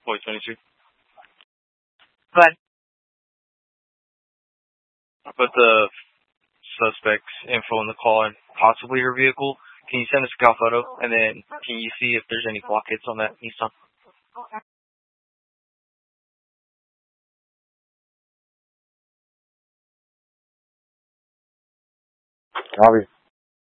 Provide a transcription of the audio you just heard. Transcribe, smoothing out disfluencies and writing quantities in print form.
Boy 22. Go ahead. I put the suspect's info in the call and possibly her vehicle. Can you send a scout photo? And then can you see if there's any block hits on that Nissan? Copy.